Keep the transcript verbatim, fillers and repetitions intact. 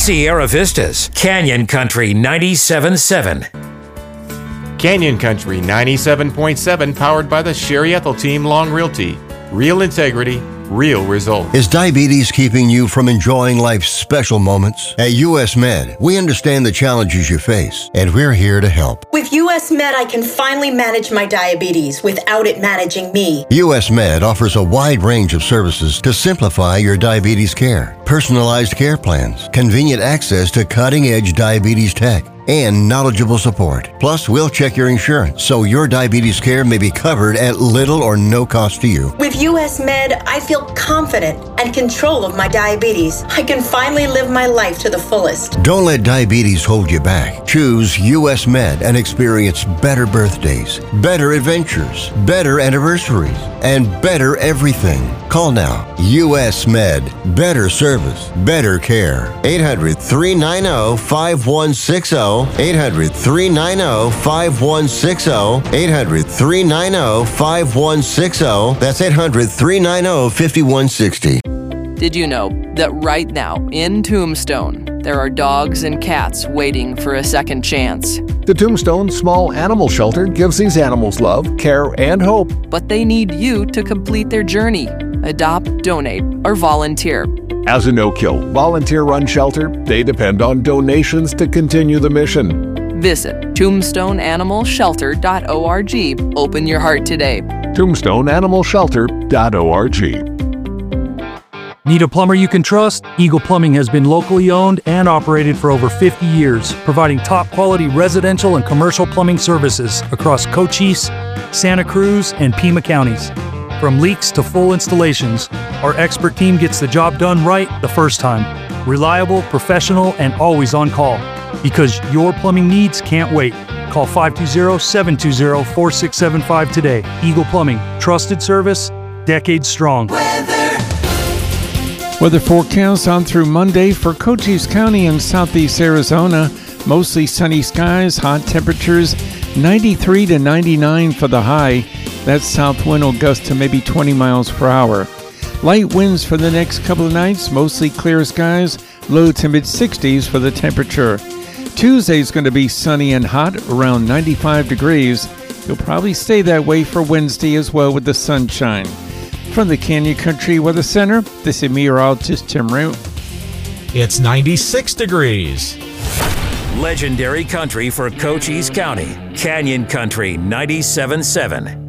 Sierra Vistas, Canyon Country ninety-seven point seven. Canyon Country ninety-seven point seven, powered by the Sherry Ethel Team Long Realty. Real integrity, real results. Is diabetes keeping you from enjoying life's special moments? At U S Med, we understand the challenges you face, and we're here to help. With U S Med, I can finally manage my diabetes without it managing me. U S Med offers a wide range of services to simplify your diabetes care. Personalized care plans, convenient access to cutting-edge diabetes tech, and knowledgeable support. Plus, we'll check your insurance so your diabetes care may be covered at little or no cost to you. With U S Med, I feel confident and control of my diabetes. I can finally live my life to the fullest. Don't let diabetes hold you back. Choose U S Med and experience better birthdays, better adventures, better anniversaries, and better everything. Call now. U S Med. Better service, better care. eight hundred, three nine zero, five one six zero. eight hundred, three nine zero, five one six zero. eight hundred, three nine zero, five one six zero. That's eight hundred, three nine zero, five one six zero. Did you know that right now in Tombstone, there are dogs and cats waiting for a second chance? The Tombstone Small Animal Shelter gives these animals love, care, and hope. But they need you to complete their journey. Adopt, donate, or volunteer. As a no-kill, volunteer-run shelter, they depend on donations to continue the mission. Visit tombstone animal shelter dot org. Open your heart today. tombstone animal shelter dot org. Need a plumber you can trust? Eagle Plumbing has been locally owned and operated for over fifty years, providing top-quality residential and commercial plumbing services across Cochise, Santa Cruz, and Pima counties. From leaks to full installations, our expert team gets the job done right the first time. Reliable, professional, and always on call. Because your plumbing needs can't wait. Call five two zero, seven two zero, four six seven five today. Eagle Plumbing. Trusted service, decades strong. Weather. Weather forecast on through Monday for Cochise County and southeast Arizona. Mostly sunny skies, hot temperatures, ninety-three to ninety-nine for the high. That south wind will gust to maybe twenty miles per hour. Light winds for the next couple of nights, mostly clear skies, low to mid sixties for the temperature. Tuesday's going to be sunny and hot, around ninety-five degrees. It'll probably stay that way for Wednesday as well with the sunshine. From the Canyon Country Weather Center, this is meteorologist Tim Root. It's ninety-six degrees. Legendary country for Cochise County. Canyon Country ninety-seven point seven.